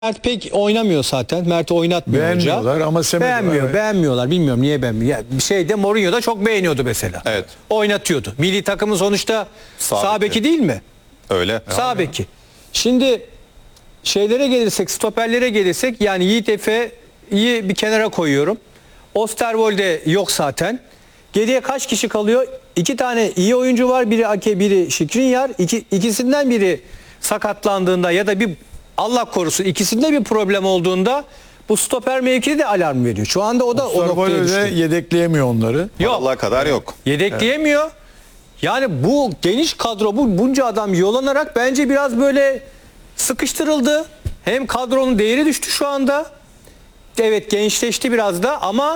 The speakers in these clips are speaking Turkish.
Mert pek oynamıyor zaten. Mert oynatmıyor hoca. Beğenmiyorlar ama Semedo, evet. Beğenmiyorlar. Bilmiyorum niye beğenmiyor. Ya bir şeyde Mourinho da çok beğeniyordu mesela. Evet. Oynatıyordu. Milli takımın sonuçta sağ beki değil mi? Öyle. Sağ beki. Şimdi şeylere gelirsek, stoperlere gelirsek yani Yiğit Efe'yi bir kenara koyuyorum. Osterwolde yok zaten. Geriye kaç kişi kalıyor? İki tane iyi oyuncu var. Biri Ake, biri Skriniar. İkisinden biri sakatlandığında ya da bir Allah korusun ikisinde bir problem olduğunda bu stoper mevkide de alarm veriyor. Şu anda o da o noktaya düştü. Yedekleyemiyor onları. Yok. Allah kadar yok. Yedekleyemiyor. Yani bu geniş kadro, bu bunca adam yolanarak bence biraz böyle sıkıştırıldı. Hem kadronun değeri düştü şu anda. Evet, gençleşti biraz da ama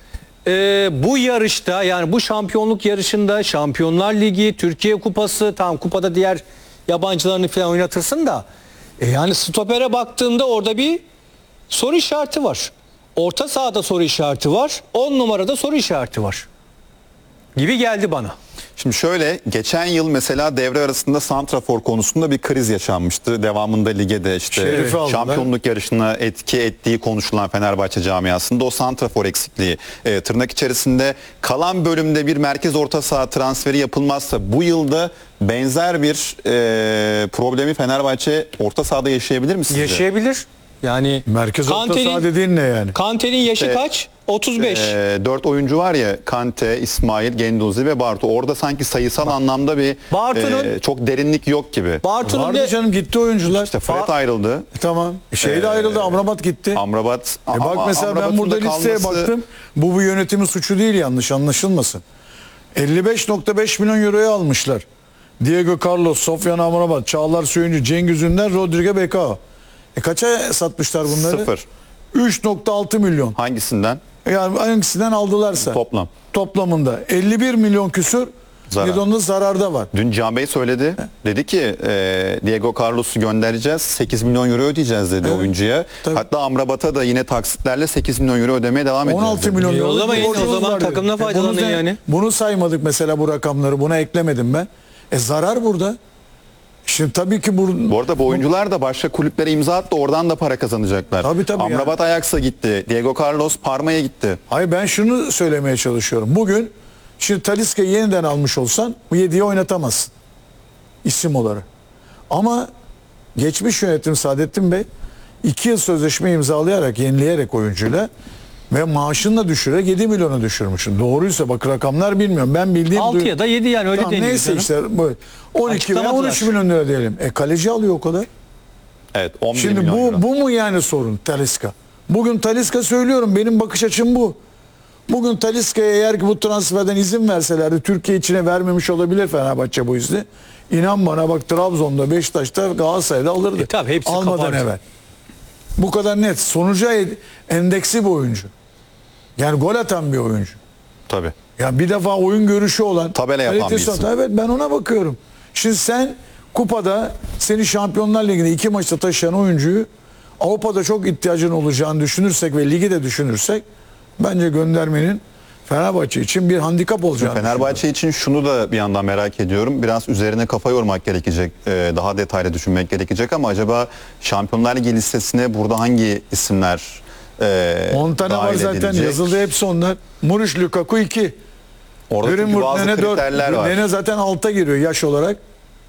bu yarışta, yani bu şampiyonluk yarışında, Şampiyonlar Ligi, Türkiye Kupası, tamam kupada diğer yabancılarını falan oynatırsın da yani stopere baktığında orada bir soru işareti var. Orta sahada soru işareti var. 10 numarada soru işareti var. Gibi geldi bana. Şimdi şöyle, geçen yıl mesela devre arasında santrafor konusunda bir kriz yaşanmıştı. Devamında lige de işte Şerif'i aldılar. şampiyonluk yarışına etki ettiği konuşulan Fenerbahçe camiasında o santrafor eksikliği tırnak içerisinde kalan bölümde bir merkez orta saha transferi yapılmazsa bu yılda benzer bir problemi Fenerbahçe orta sahada yaşayabilir mi sizce? Yaşayabilir. Yani Merkez orta saha dediğin ne yani? Kante'nin yaşı kaç? 35. 4 oyuncu var ya, Kante, İsmail, Genduzi ve Bartu. Orada sanki sayısal anlamda bir çok derinlik yok gibi. Bartu'nun Vardı canım, gitti oyuncular. İşte Fred ayrıldı. Tamam. de ayrıldı. Amrabat gitti. Amrabat. Bak mesela ben burada listeye baktım. Bu yönetimin suçu değil, yanlış anlaşılmasın. 55.5 milyon euroya almışlar. Diego Carlos, Sofyan Amrabat, Çağlar Söyüncü, Cengiz Ünder, Rodrigo Becao. Kaça satmışlar bunları? 0. 3.6 milyon. Hangisinden? Yani hangisinden aldılarsa. Toplam. Toplamında 51 milyon küsür Zarar. zararda var. Dün Can Bey söyledi. Dedi ki Diego Carlos'u göndereceğiz. 8 milyon euro ödeyeceğiz dedi oyuncuya. Tabii. Hatta Amrabat'a da yine taksitlerle 8 milyon euro ödemeye devam edeceğiz 16 dedi. milyon euro. Yollamayın, o zaman takımdan faydalanın yani. Bunu saymadık mesela, bu rakamları. Buna eklemedim ben. Zarar burada. Şimdi tabii ki Bu arada bu oyuncular da başka kulüplere imza attı. Oradan da para kazanacaklar. Tabii Amrabat Ajax'a gitti. Diego Carlos Parma'ya gitti. Hayır, ben şunu söylemeye çalışıyorum. Bugün şimdi Talisca'yı yeniden almış olsan bu 7'yi oynatamazsın. İsim olarak. Ama geçmiş yönetim Saadettin Bey 2 yıl sözleşme imzalayarak, yenileyerek oyuncuyla ve maaşını da düşürerek 7 milyona düşürmüşsün. Doğruysa bak, rakamlar bilmiyorum. Ben bildiğim 6 ya da 7 yani öyle tamam, deniyor. neyse canım. işte böyle 12 veya 13 milyon lira diyelim. Kaleci alıyor o kadar. Evet, 11 Şimdi milyon euro. bu mu yani sorun Talisca? Bugün Talisca, söylüyorum, benim bakış açım bu. Bugün Talisca'ya eğer ki bu transferden izin verselerdi, Türkiye içine vermemiş olabilir Fenerbahçe bu izni. İnan bana, bak Trabzon'da, Beşiktaş'ta, Galatasaray'da alırdı. Tabii hepsi almadan kapardı. evvel. Bu kadar net. Sonuca endeksi bir oyuncu. Yani gol atan bir oyuncu. Tabii. Ya bir defa oyun görüşü olan. Tabela yapan kalitesi bir isim. olan. Evet, ben ona bakıyorum. Şimdi sen kupada seni Şampiyonlar Ligi'nde 2 maçta taşıyan oyuncuyu Avrupa'da çok ihtiyacın olacağını düşünürsek ve ligi de düşünürsek bence göndermenin Fenerbahçe için bir handikap olacağını Fenerbahçe için şunu da bir yandan merak ediyorum. Biraz üzerine kafa yormak gerekecek. Daha detaylı düşünmek gerekecek ama acaba Şampiyonlar Ligi listesine burada hangi isimler Montana var dahil zaten, edilecek? yazıldı hepsi onlar. Muriç, Lukaku 2. Orada çünkü bazı kriterler var. Nene zaten alta giriyor yaş olarak.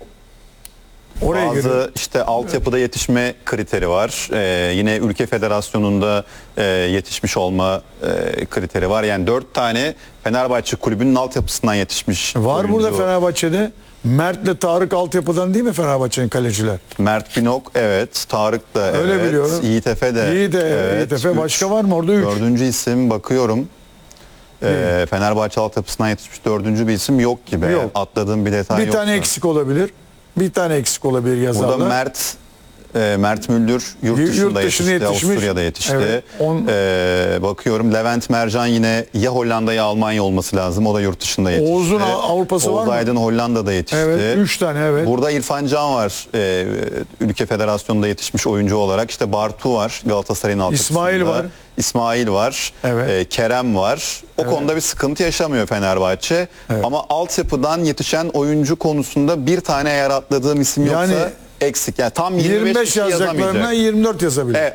Oraya giriyor. Bazı işte altyapıda yetişme kriteri var. Yine ülke federasyonunda yetişmiş olma kriteri var. Yani 4 tane Fenerbahçe kulübünün altyapısından yetişmiş Var oyuncu. burada Fenerbahçe'de. Mert'le Tarık altyapıdan değil mi Fenerbahçe'nin kaleciler? Mert Binok, evet. Tarık da, Öyle evet. biliyorum. Yiğit Efe de. Yiğit Efe, başka var mı orada? 3. Dördüncü isim bakıyorum. Fenerbahçe altyapısından yetişmiş dördüncü bir isim yok gibi. Yok. Atladığım bir detay Bir yoksa. tane eksik olabilir. Bir tane eksik olabilir yazarlar. Burada Mert Müldür yurt dışında yetişti. Avusturya'da yetişti. Evet, bakıyorum Levent Mercan yine ya Hollanda ya Almanya olması lazım. O da yurt dışında yetişti. Oğuz'un Avrupa'sı var Oğuz mı? Aydın Hollanda'da yetişti. Evet, 3 tane, evet. Burada İrfan Can var. Ülke Federasyonu'nda yetişmiş oyuncu olarak. İşte Bartu var Galatasaray'ın altyapısında. İsmail var. İsmail var. Evet. Kerem var. O konuda bir sıkıntı yaşamıyor Fenerbahçe. Evet. Ama altyapıdan yetişen oyuncu konusunda bir tane eğer atladığım isim yoksa Yani eksik. Yani tam 25, 25 kişi yazacaklarına yazamayacak. 24 yazabilir.